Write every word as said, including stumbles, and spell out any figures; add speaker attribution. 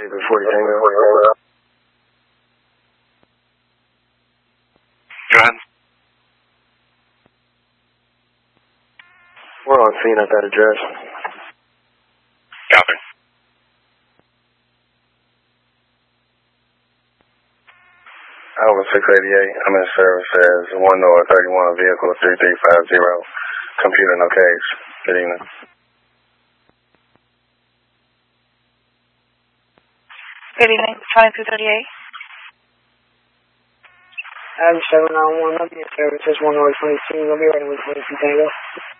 Speaker 1: forty Tango.
Speaker 2: Go ahead.
Speaker 1: We're on scene at that address.
Speaker 2: Copy.
Speaker 1: Alpha six eighty-eight, I'm in service as one North thirty-one, vehicle three three five zero, computer no case. Good evening.
Speaker 3: Good evening, twenty-two thirty-eight.
Speaker 4: I'm seven nine one, I'll be in service as one North twenty-two, I'll be ready with twenty-two Tango.